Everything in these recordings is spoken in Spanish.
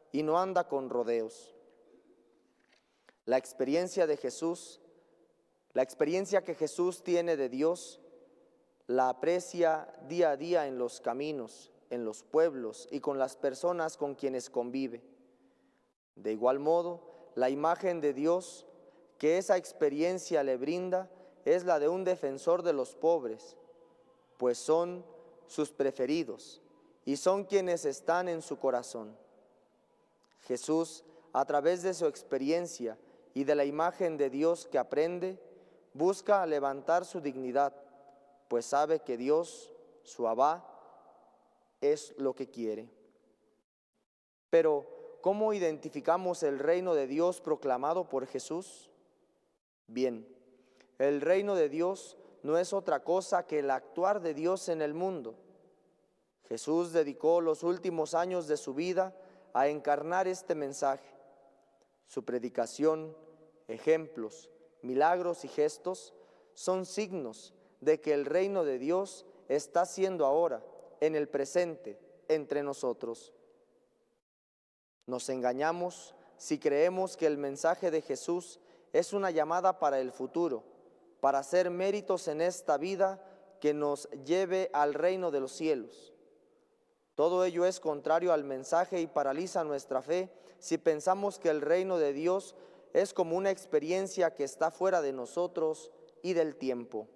y no anda con rodeos. La experiencia de Jesús, la experiencia que Jesús tiene de Dios, la aprecia día a día en los caminos, en los pueblos y con las personas con quienes convive. De igual modo, la imagen de Dios que esa experiencia le brinda es la de un defensor de los pobres, pues son sus preferidos y son quienes están en su corazón. Jesús, a través de su experiencia y de la imagen de Dios que aprende, busca levantar su dignidad, pues sabe que Dios, su Abba, es lo que quiere. Pero, ¿cómo identificamos el reino de Dios proclamado por Jesús? Bien, el reino de Dios no es otra cosa que el actuar de Dios en el mundo. Jesús dedicó los últimos años de su vida a encarnar este mensaje. Su predicación, ejemplos, milagros y gestos son signos de que el reino de Dios está siendo ahora, en el presente, entre nosotros. Nos engañamos si creemos que el mensaje de Jesús es una llamada para el futuro, para hacer méritos en esta vida que nos lleve al reino de los cielos. Todo ello es contrario al mensaje y paraliza nuestra fe si pensamos que el reino de Dios es como una experiencia que está fuera de nosotros y del tiempo.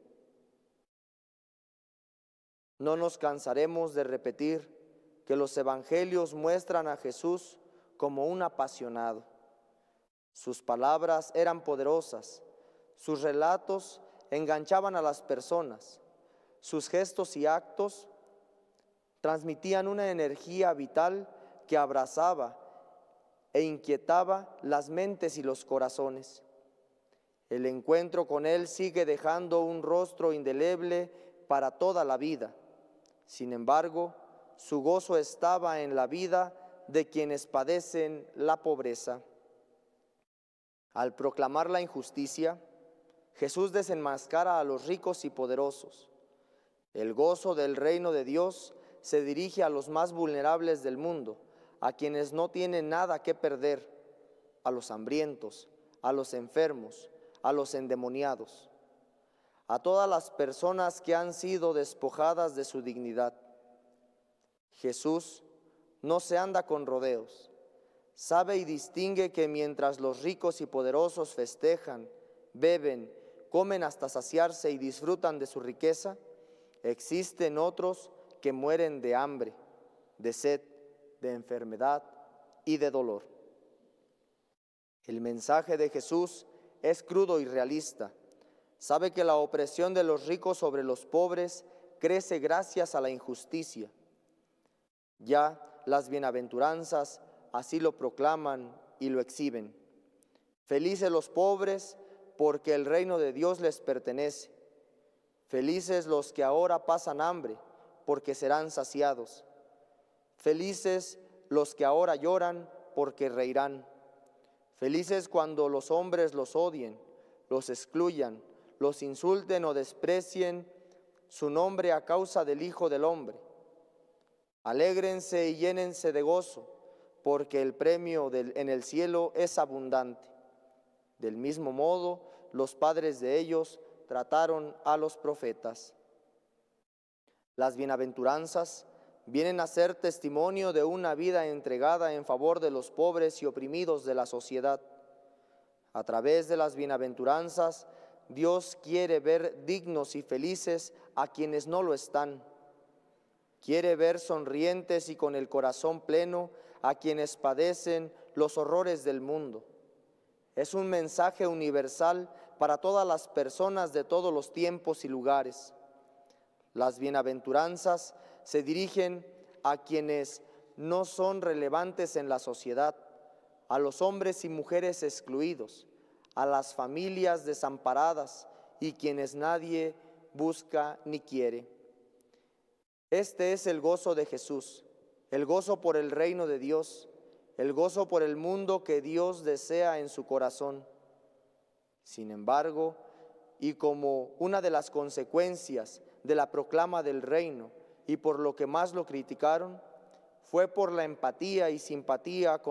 No nos cansaremos de repetir que los evangelios muestran a Jesús como un apasionado. Sus palabras eran poderosas, sus relatos enganchaban a las personas, sus gestos y actos transmitían una energía vital que abrazaba e inquietaba las mentes y los corazones. El encuentro con Él sigue dejando un rostro indeleble para toda la vida. Sin embargo, su gozo estaba en la vida de quienes padecen la pobreza. Al proclamar la injusticia, Jesús desenmascara a los ricos y poderosos. El gozo del reino de Dios se dirige a los más vulnerables del mundo, a quienes no tienen nada que perder, a los hambrientos, a los enfermos, a los endemoniados, a todas las personas que han sido despojadas de su dignidad. Jesús no se anda con rodeos. Sabe y distingue que mientras los ricos y poderosos festejan, beben, comen hasta saciarse y disfrutan de su riqueza, existen otros que mueren de hambre, de sed, de enfermedad y de dolor. El mensaje de Jesús es crudo y realista. Sabe que la opresión de los ricos sobre los pobres crece gracias a la injusticia. Ya las bienaventuranzas así lo proclaman y lo exhiben. Felices los pobres, porque el reino de Dios les pertenece. Felices los que ahora pasan hambre, porque serán saciados. Felices los que ahora lloran, porque reirán. Felices cuando los hombres los odien, los excluyan, los insulten o desprecien su nombre a causa del Hijo del Hombre. Alégrense y llénense de gozo, porque el premio en el cielo es abundante. Del mismo modo, los padres de ellos trataron a los profetas. Las bienaventuranzas vienen a ser testimonio de una vida entregada en favor de los pobres y oprimidos de la sociedad. A través de las bienaventuranzas, Dios quiere ver dignos y felices a quienes no lo están. Quiere ver sonrientes y con el corazón pleno a quienes padecen los horrores del mundo. Es un mensaje universal para todas las personas de todos los tiempos y lugares. Las bienaventuranzas se dirigen a quienes no son relevantes en la sociedad, a los hombres y mujeres excluidos, a las familias desamparadas y quienes nadie busca ni quiere. Este es el gozo de Jesús, el gozo por el reino de Dios, el gozo por el mundo que Dios desea en su corazón. Sin embargo, y como una de las consecuencias de la proclama del reino y por lo que más lo criticaron, fue por la empatía y simpatía con